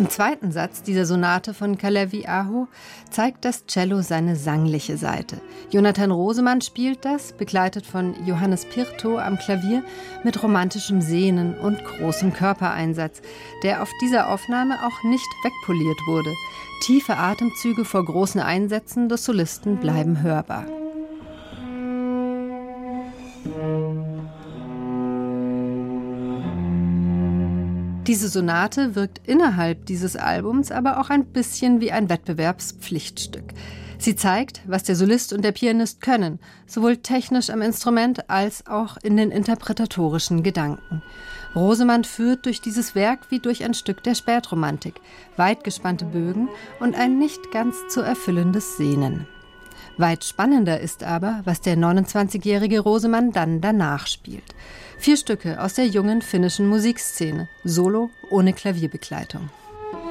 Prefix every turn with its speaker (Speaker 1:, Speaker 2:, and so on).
Speaker 1: Im zweiten Satz dieser Sonate von Kalevi-Aho zeigt das Cello seine sangliche Seite. Jonathan Rosemann spielt das, begleitet von Johannes Pirto am Klavier, mit romantischem Sehnen und großem Körpereinsatz, der auf dieser Aufnahme auch nicht wegpoliert wurde. Tiefe Atemzüge vor großen Einsätzen des Solisten bleiben hörbar. Diese Sonate wirkt innerhalb dieses Albums aber auch ein bisschen wie ein Wettbewerbspflichtstück. Sie zeigt, was der Solist und der Pianist können, sowohl technisch am Instrument als auch in den interpretatorischen Gedanken. Rosemann führt durch dieses Werk wie durch ein Stück der Spätromantik, weit gespannte Bögen und ein nicht ganz zu erfüllendes Sehnen. Weit spannender ist aber, was der 29-jährige Rosemann dann danach spielt. 4 Stücke aus der jungen finnischen Musikszene, solo ohne Klavierbegleitung.